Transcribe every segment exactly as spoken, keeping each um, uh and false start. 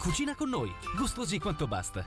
Cucina con noi, gustosi quanto basta.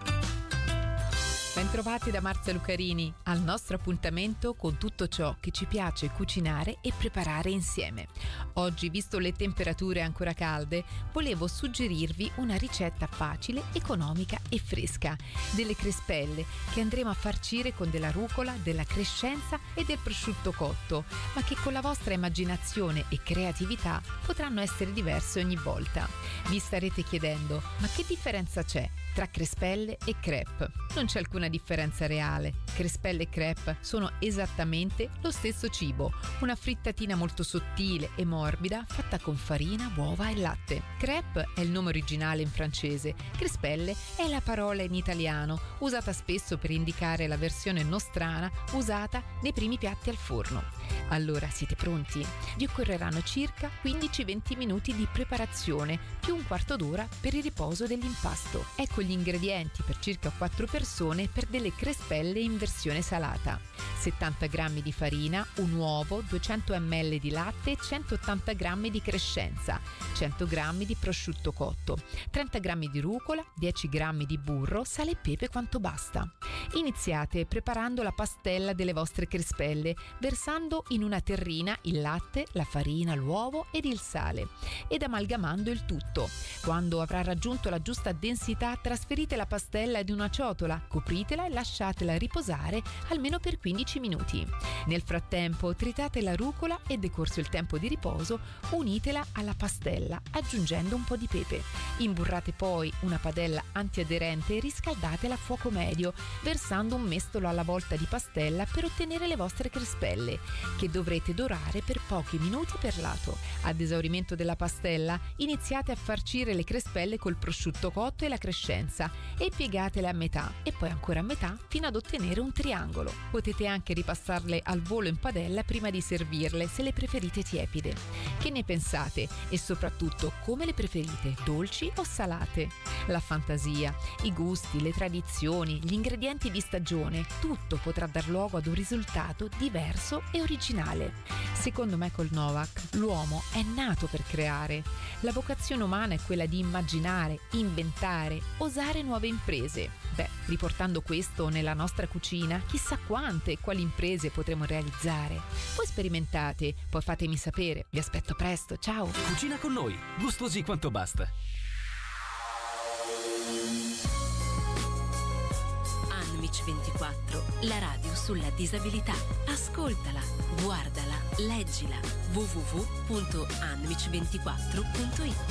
Bentrovati da Marzia Lucarini al nostro appuntamento con tutto ciò che ci piace cucinare e preparare insieme. Oggi, visto le temperature ancora calde, volevo suggerirvi una ricetta facile, economica e fresca delle crespelle che andremo a farcire con della rucola, della crescenza e del prosciutto cotto, ma che con la vostra immaginazione e creatività potranno essere diverse ogni volta. Vi starete chiedendo: ma che differenza c'è tra crespelle e crepe? Non c'è alcuna differenza reale. Crespelle e crepe sono esattamente lo stesso cibo, una frittatina molto sottile e morbida fatta con farina, uova e latte. Crepe è il nome originale in francese, crespelle è la parola in italiano, usata spesso per indicare la versione nostrana usata nei primi piatti al forno. Allora, siete pronti? Vi occorreranno circa quindici venti minuti di preparazione più un quarto d'ora per il riposo dell'impasto. Ecco gli ingredienti per circa quattro persone per delle crespelle in versione salata: settanta grammi di farina, un uovo, duecento millilitri di latte, centottanta grammi di crescenza, cento grammi di prosciutto cotto, trenta grammi di rucola, dieci grammi di burro, sale e pepe quanto basta. Iniziate preparando la pastella delle vostre crespelle, versando in una terrina il latte, la farina, l'uovo ed il sale ed amalgamando il tutto. Quando avrà raggiunto la giusta densità, trasferite la pastella ad una ciotola, copritela e lasciatela riposare almeno per quindici minuti. Nel frattempo tritate la rucola e, decorso il tempo di riposo, unitela alla pastella aggiungendo un po' di pepe. Imburrate poi una padella antiaderente e riscaldatela a fuoco medio, versando un mestolo alla volta di pastella per ottenere le vostre crespelle, che dovrete dorare per pochi minuti per lato. Ad esaurimento della pastella, iniziate a farcire le crespelle col prosciutto cotto e la crescenza e piegatele a metà e poi ancora a metà fino ad ottenere un triangolo. Potete anche ripassarle al volo in padella prima di servirle, se le preferite tiepide. Che ne pensate? E soprattutto, come le preferite? Dolci o salate? La fantasia, i gusti, le tradizioni, gli ingredienti di stagione, tutto potrà dar luogo ad un risultato diverso e originale. Secondo Michael Novak, l'uomo è nato per creare. La vocazione umana è quella di immaginare, inventare, osare nuove imprese. Beh, riportando questo nella nostra cucina, chissà quante e quali imprese potremo realizzare. Voi sperimentate, poi fatemi sapere. Vi aspetto presto, ciao! Cucina con noi, gustosi quanto basta. Anmic ventiquattro, la radio sulla disabilità. Ascoltala, guardala, leggila. w w w punto anmic ventiquattro punto it